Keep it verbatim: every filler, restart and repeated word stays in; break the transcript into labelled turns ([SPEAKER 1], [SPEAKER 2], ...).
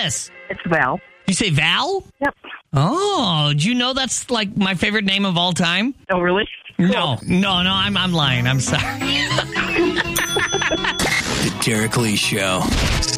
[SPEAKER 1] this?
[SPEAKER 2] It's Val.
[SPEAKER 1] You say Val?
[SPEAKER 2] Yep.
[SPEAKER 1] Oh, do you know that's like my favorite name of all time?
[SPEAKER 2] Oh, really?
[SPEAKER 1] No, no, no, I'm I'm lying. I'm sorry.
[SPEAKER 3] The Derek Lee Show.